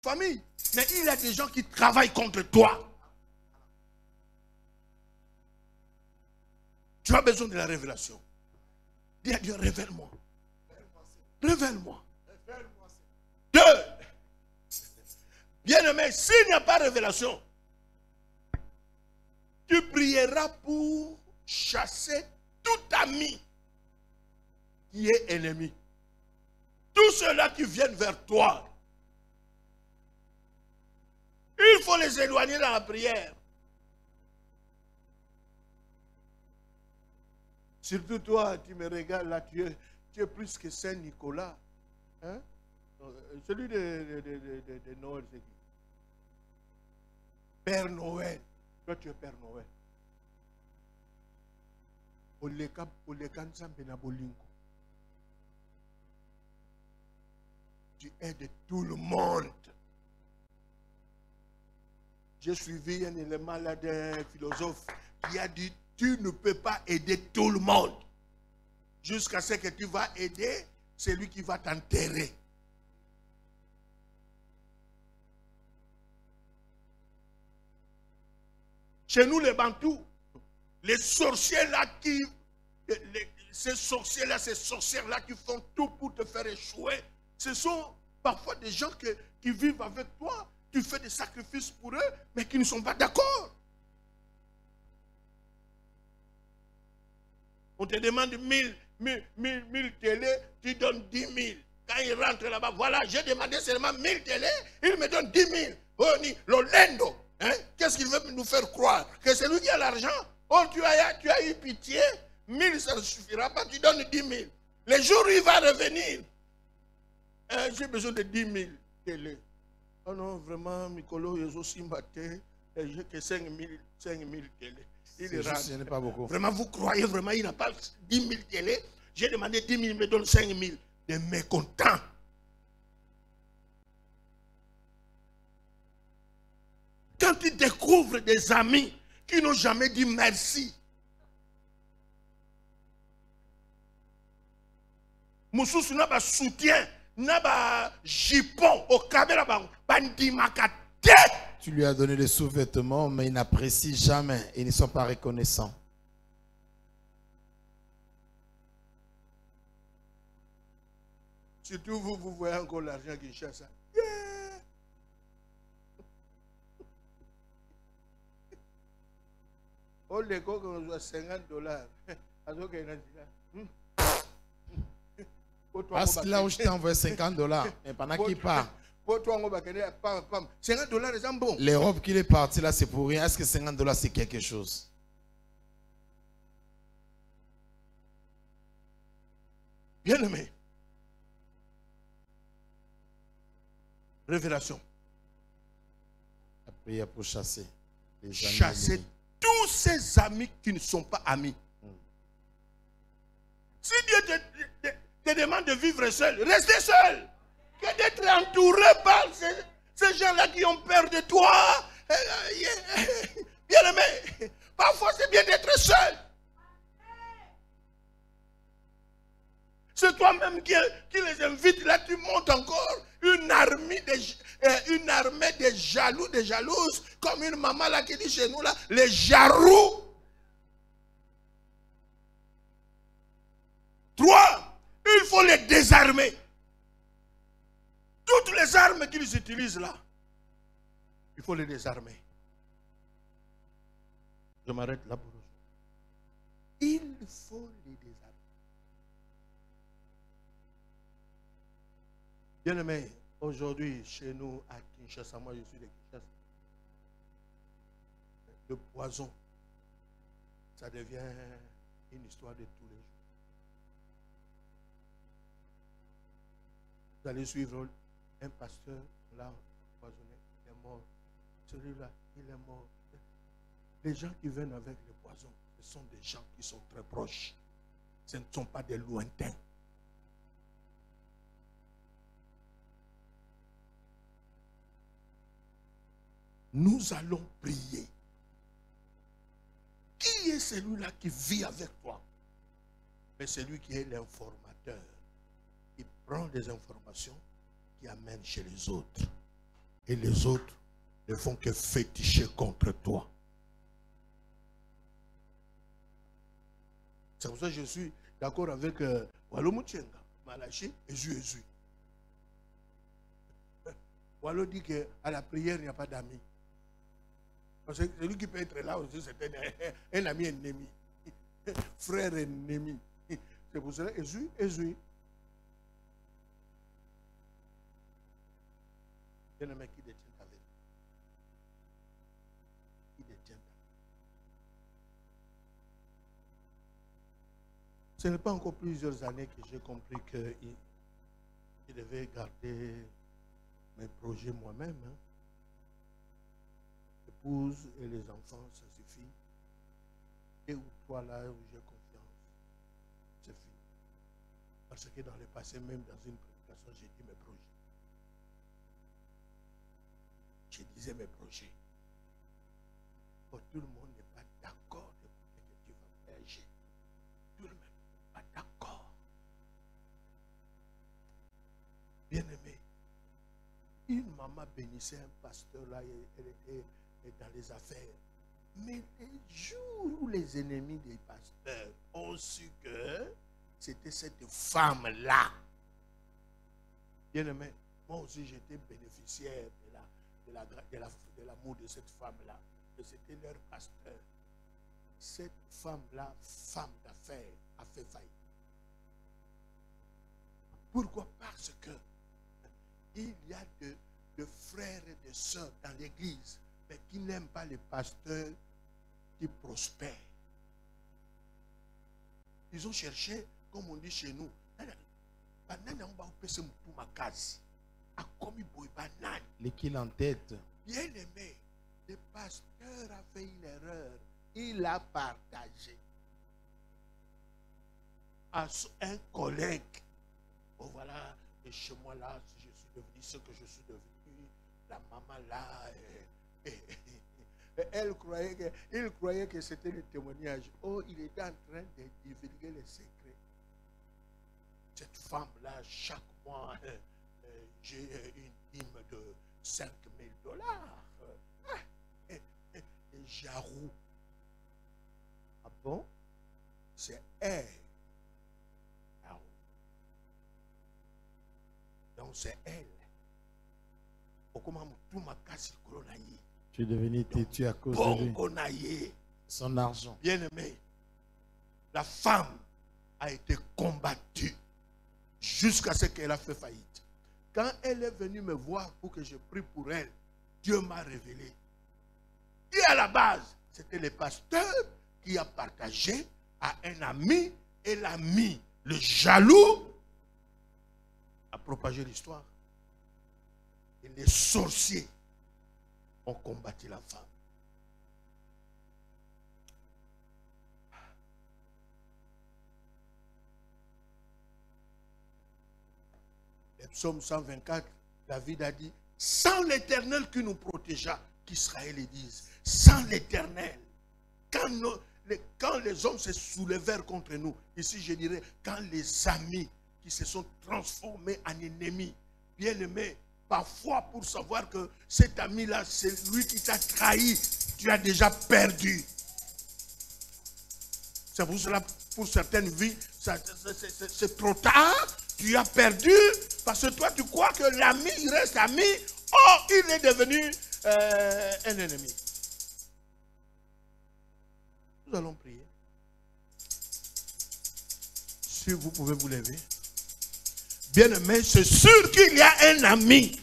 famille. Mais il y a des gens qui travaillent contre toi. Tu as besoin de la révélation. Dis à Dieu, révèle-moi. Révèle-moi. Deux. Bien-aimé, s'il n'y a pas de révélation, tu prieras pour chasser tout ami qui est ennemi. Tous ceux-là qui viennent vers toi, il faut les éloigner dans la prière. Surtout toi, tu me regardes là, tu es plus que Saint-Nicolas. Hein? Celui de Noël, c'est qui? Père Noël. Toi, tu es Père Noël. Tu aides tout le monde. J'ai suivi un élément là d'un philosophe qui a dit, tu ne peux pas aider tout le monde. Jusqu'à ce que tu vas aider celui qui va t'enterrer. Chez nous, les Bantous, les sorciers là ces sorciers-là, ces sorcières-là qui font tout pour te faire échouer, ce sont parfois des gens qui vivent avec toi. Tu fais des sacrifices pour eux, mais qui ne sont pas d'accord. On te demande 1000 télés, tu donnes 10 000. Quand ils rentrent là-bas, voilà, j'ai demandé seulement 1000 télés, ils me donnent 10 000. Oh, ni l'Olendo. Hein? Qu'est-ce qu'il veut nous faire croire? Que c'est lui qui a l'argent? Oh, tu as eu pitié, 1000 ça ne suffira pas, tu donnes 10 000. Les jours où il va revenir, j'ai besoin de 10 000 télés. Oh non, vraiment, Mikolo, il est aussi maté, j'ai que 5 000 télés. Ce n'est pas beaucoup. Vraiment, vous croyez vraiment, il n'a pas 10 000 télés? J'ai demandé 10 000, il me donne 5 000. Des mécontents. Quand tu découvres des amis qui n'ont jamais dit merci, Moussous n'a pas soutien, n'a pas jipon au cabela bandi makate. Tu lui as donné des sous-vêtements, mais il n'apprécie jamais. Ils ne sont pas reconnaissants. Surtout vous voyez encore l'argent qui cherche. Oh, les gars, on doit $50. Parce que là où je t'ai envoyé $50, et pendant qu'il part, $50 c'est bon. les robes qu'il est parti là, c'est pour rien. Est-ce que $50 c'est quelque chose? Bien aimé. Révélation. La prière pour chasser les amis. Chasser tous ces amis qui ne sont pas amis. Si Dieu te demande de vivre seul, restez seul. Que d'être entouré par ces gens-là qui ont peur de toi. Bien aimé, parfois c'est bien d'être seul. C'est toi-même qui les invite. Là, tu montes encore une armée de jaloux, de jalouses, comme une maman là qui dit chez nous, là, les jarous. 3, il faut les désarmer. Toutes les armes qu'ils utilisent là, il faut les désarmer. Je m'arrête là pour aujourd'hui. Il faut les désarmer. Bien aimé, aujourd'hui, chez nous, à Kinshasa, moi je suis de Kinshasa, le poison, ça devient une histoire de tous les jours. Vous allez suivre un pasteur, là, poisonné, il est mort. Celui-là, il est mort. Les gens qui viennent avec le poison, ce sont des gens qui sont très proches. Ce ne sont pas des lointains. Nous allons prier. Qui est celui-là qui vit avec toi? Mais celui qui est l'informateur. Il prend des informations qui amènent chez les autres. Et les autres ne font que féticher contre toi. C'est pour ça que je suis d'accord avec Wallo Mouchenga, Malachi et Jésus. Wallo dit qu'à la prière, il n'y a pas d'amis. Parce que celui qui peut être là aussi, c'est un ami ennemi. Frère ennemi. C'est pour cela que Jésus. Il y a un mec qui détient ta vie. Qui détient ta vie. Ce n'est pas encore plusieurs années que j'ai compris que je devais garder mes projets moi-même. Hein. L'épouse et les enfants, ça suffit. Et ou toi là où j'ai confiance, c'est fini. Parce que dans le passé, même dans une prédication, j'ai dit mes projets. Je disais mes projets. Tout le monde n'est pas d'accord de ce que tu vas faire. Tout le monde n'est pas d'accord. Bien-aimé, une maman bénissait un pasteur là, elle était dans les affaires. Mais les jours où les ennemis des pasteurs ont su que c'était cette femme-là, bien-aimé, moi aussi j'étais bénéficiaire de l'amour de cette femme-là. C'était leur pasteur. Cette femme-là, femme d'affaires, a fait faillite. Pourquoi? Parce que il y a de frères et de sœurs dans l'église, mais qui n'aiment pas les pasteurs qui prospèrent. Ils ont cherché, comme on dit chez nous, l'équilibre en tête. Bien aimé, le pasteur a fait une erreur. Il a partagé à un collègue. Oh voilà, et chez moi là, je suis devenu ce que je suis devenu. La maman là, il croyait que c'était le témoignage. Oh, il était en train de divulguer les secrets. Cette femme-là, chaque mois, j'ai une dîme de $5 000. Et Jarou. Ah bon? C'est elle. Donc c'est elle. Tu es devenu têtu à cause de lui. Son argent. Bien aimé, la femme a été combattue jusqu'à ce qu'elle a fait faillite. Quand elle est venue me voir pour que je prie pour elle, Dieu m'a révélé. Et à la base, c'était le pasteur qui a partagé à un ami, et l'ami, le jaloux, a propagé l'histoire. Et les sorciers ont combattu la femme. Le psaume 124, David a dit, sans l'Éternel qui nous protégea, qu'Israël les dise, sans l'Éternel, quand les hommes se soulevèrent contre nous, ici je dirais, quand les amis qui se sont transformés en ennemis, bien aimés, parfois pour savoir que cet ami-là, c'est lui qui t'a trahi, tu as déjà perdu. C'est pour cela, pour certaines vies, c'est trop tard, tu as perdu, parce que toi tu crois que l'ami, il reste ami, oh, il est devenu un ennemi. Nous allons prier. Si vous pouvez vous lever. Bien-aimé, c'est sûr qu'il y a un ami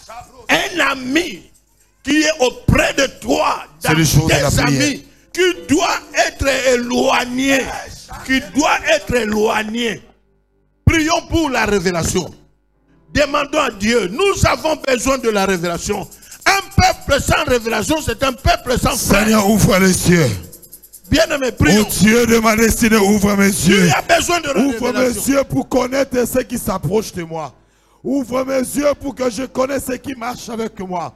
qui est auprès de toi, dans tes amis, qui doit être éloigné, Prions pour la révélation. Demandons à Dieu, nous avons besoin de la révélation. Un peuple sans révélation, c'est un peuple sans foi. Seigneur, ouvre les cieux. Bien-aimé, prions. Oh Dieu de ma destinée, ouvre mes yeux. Tu as besoin de révélation. Ouvre mes yeux pour connaître ce qui s'approche de moi. Ouvre mes yeux pour que je connaisse ce qui marche avec moi.